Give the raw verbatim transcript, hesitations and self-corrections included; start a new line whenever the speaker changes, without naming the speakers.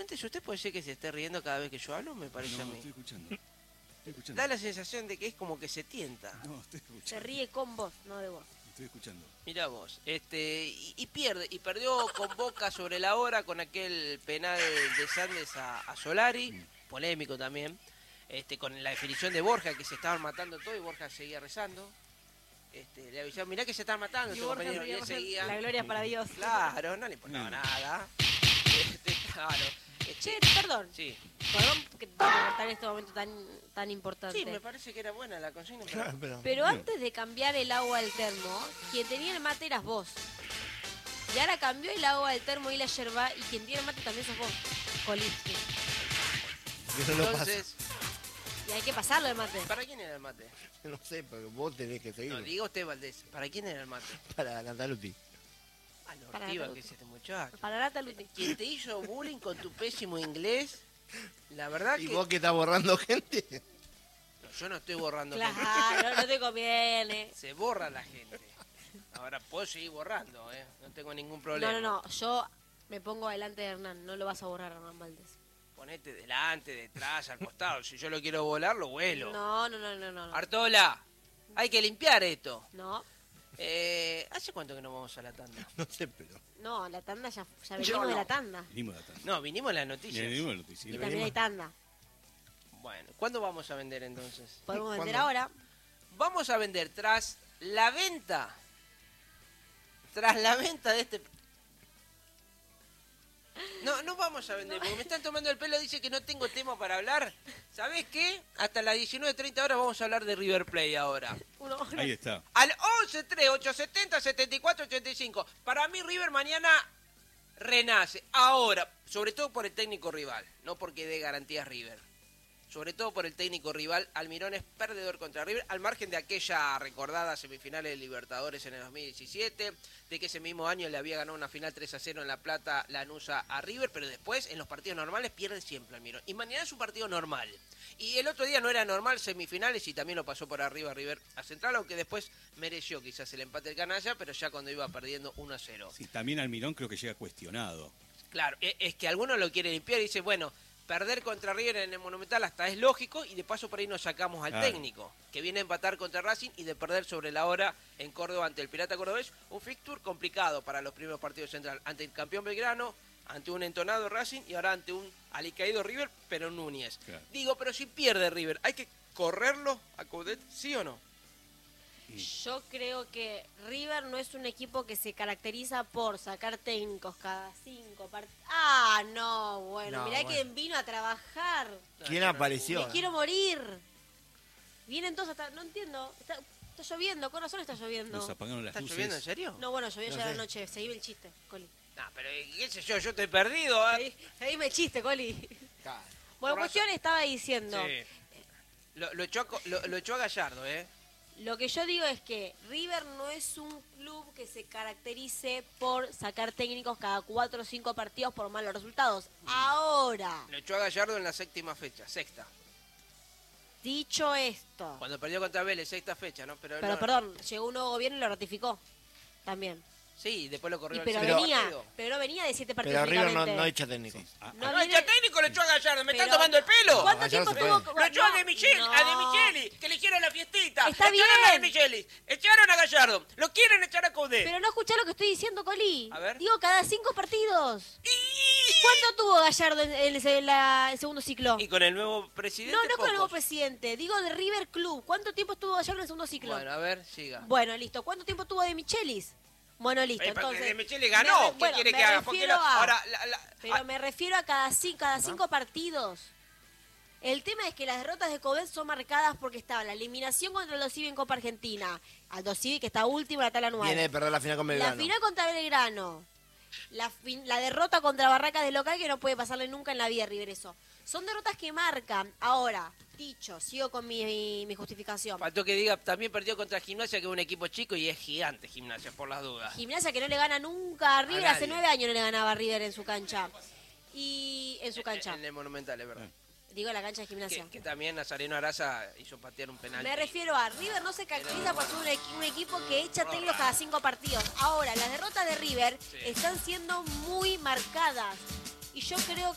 Fuentes, ¿usted puede ser que se esté riendo cada vez que yo hablo? Me parece
no,
a mí.
estoy escuchando. Estoy escuchando.
Da la sensación de que es como que se tienta.
No, estoy escuchando.
Se ríe con vos, no de vos.
Estoy escuchando.
Mirá vos, este, y, y pierde, y perdió con Boca sobre la hora con aquel penal de Sandes a, a Solari, mm. polémico también, este, con la definición de Borja, que se estaban matando todo y Borja seguía rezando. Este, le avisaron, mirá que se están matando,
Y
su
Borja
compañero, y él
seguía,
seguía.
la gloria para Dios.
Claro, no le importaba
no.
nada. Este, claro.
Che, perdón.
Sí.
Perdón que te tengo que cortar en este momento tan, tan importante.
Sí, me parece que era buena la consigna. Pero,
Claro, pero...
Pero antes de cambiar el agua al termo, quien tenía el mate eras vos. Y ahora cambió el agua del termo y la yerba, y quien tiene el mate también sos vos, Colitsky.
Yo no lo
entonces,
Y hay que pasarlo el mate.
¿para quién era el mate?
paso. No sé, pero vos tenés que seguir.
No, diga usted, Valdés, ¿para quién era el mate?
Para Landaluti.
Ah, lo
Para
ortiva
Nataluti.
que es este muchacho.
Para Nata Luti.
Quien te hizo bullying con tu pésimo inglés, la verdad
¿Y
que...
vos que estás borrando gente?
No, yo no estoy borrando gente.
Claro, no te conviene.
Se borra la gente. Ahora puedo seguir borrando, ¿eh? No tengo ningún problema.
No, no, no. Yo me pongo delante de Hernán. No lo vas a borrar, Hernán Valdés.
Ponete delante, detrás, al costado. Si yo lo quiero volar, lo vuelo.
No, no, no, no, no.
Artola, hay que limpiar esto.
No,
Eh, ¿Hace cuánto que no vamos a la tanda?
No sé, pero...
no, la tanda ya, ya
Yo
venimos de
no.
la tanda.
Vinimos de atrás.
No, vinimos en las noticias.
Vinimos de noticias.
Y también hay tanda.
Bueno, ¿cuándo vamos a vender entonces?
Podemos vender
¿Cuándo?
ahora.
Vamos a vender tras la venta. Tras la venta de este... No, no vamos a vender, porque me están tomando el pelo, dice que no tengo tema para hablar. ¿Sabés qué? Hasta las diecinueve treinta horas vamos a hablar de River Plate ahora.
Uno,
Ahí está.
Al once tres ocho siete cero siete cuatro ocho cinco. Para mí River mañana renace. Ahora, sobre todo por el técnico rival, no porque dé garantías River. Sobre todo por el técnico rival, Almirón es perdedor contra River, al margen de aquella recordada semifinales de Libertadores en el dos mil diecisiete, de que ese mismo año le había ganado una final tres a cero en La Plata Lanús a River, pero después en los partidos normales pierde siempre Almirón. Y mañana es un partido normal. Y el otro día no era normal, semifinales, y también lo pasó por arriba River a Central, aunque después mereció quizás el empate del canalla, pero ya cuando iba perdiendo uno a cero.
Sí, también Almirón creo que llega cuestionado.
Claro, e- es que algunos lo quieren limpiar y dice, bueno, perder contra River en el Monumental hasta es lógico, y de paso por ahí nos sacamos al
Claro.
técnico, que viene a empatar contra Racing y de perder sobre la hora en Córdoba ante el Pirata Cordobés. Un fixture complicado para los primeros partidos Central, ante el campeón Belgrano, ante un entonado Racing y ahora ante un alicaído River, pero Núñez.
Claro.
Digo, pero si pierde River, ¿hay que correrlo a Coudet, sí o no?
Yo creo que River no es un equipo que se caracteriza por sacar técnicos cada cinco partidos. Ah, no, bueno,
No,
mirá
bueno.
quién vino a trabajar.
¿Quién
No,
apareció?
Me quiero morir. Vienen todos hasta... No entiendo. Está, está lloviendo, con razón está lloviendo.
Nos apagaron las
¿Está
luces.
lloviendo en serio?
No, bueno, llovió
No
ya la
sé.
noche. Seguime el chiste, Coli.
No, pero qué sé yo, yo estoy perdido. ¿eh?
Segui- Seguime el chiste, Coli.
Claro.
Bueno,
Por
cuestión estaba diciendo...
Sí. Lo, lo, echó a, Co- lo, lo echó a Gallardo, ¿eh?
Lo que yo digo es que River no es un club que se caracterice por sacar técnicos cada cuatro o cinco partidos por malos resultados. Ahora,
Lo echó a Gallardo en la séptima fecha, sexta.
dicho esto,
Cuando perdió contra Vélez, sexta fecha, ¿no? Pero,
pero
no-
perdón, llegó un nuevo gobierno y lo ratificó también.
Sí, después lo
Y
corrió al
pero
segundo
venía,
partido.
pero no venía de siete partidos
Pero River no,
únicamente.
no echa técnico.
Ah,
No
No,
viene-
echa técnico lo echó a Gallardo, me están
Pero-
tomando el pelo.
¿Cuánto
No,
tiempo
Gallardo se
tuvo?
Lo echó a
no,
De Micheli,
no.
a De Micheli, que le hicieron la fiestita.
Está
Echaron a De
bien.
Micheli, echaron a Gallardo, lo quieren echar a Coudet.
Pero no escuchá lo que estoy diciendo, Coli.
A ver.
Digo, cada cinco partidos.
Y...
¿Cuánto tuvo Gallardo en el, en la- el segundo ciclo?
y con el nuevo presidente.
No, no con el nuevo
pocos.
presidente. Digo de River Club. ¿Cuánto tiempo estuvo Gallardo en el segundo ciclo?
Bueno, a ver, siga.
Bueno, listo. ¿Cuánto tiempo tuvo de Michelis? Bueno, listo.
Eh, porque
Entonces,
De Micheli
me
ganó,
re-
¿qué
bueno,
quiere
me
que haga? ¿Por qué
refiero
no?
a-
Ahora, la- la-
Pero
ah,
me refiero a cada, ci- cada cinco partidos. El tema es que las derrotas de Coudet son marcadas porque estaba la eliminación contra los Civi en Copa Argentina. Aldo Civi, que está último en la tabla anual.
Viene de perder la final con
La
Belgrano.
final contra Belgrano. La, fin- la derrota contra Barracas de local, que no puede pasarle nunca en la vida, River, eso. Son derrotas que marcan. Ahora, dicho, sigo con mi, mi, mi justificación.
faltó que diga, también perdió contra Gimnasia, que es un equipo chico y es gigante Gimnasia, por las dudas.
Gimnasia que no le gana nunca a River,
A
hace
nadie.
nueve años no le ganaba a River en su cancha. Y en su cancha.
En el Monumental, es verdad.
Digo la cancha de Gimnasia.
Que, que también Nazareno Araza hizo patear un penal.
Me refiero a River no se caracteriza por ser un, equi- un equipo que echa técnicos cada cinco partidos. Ahora, las derrotas de River
Sí.
están siendo muy marcadas. Y yo creo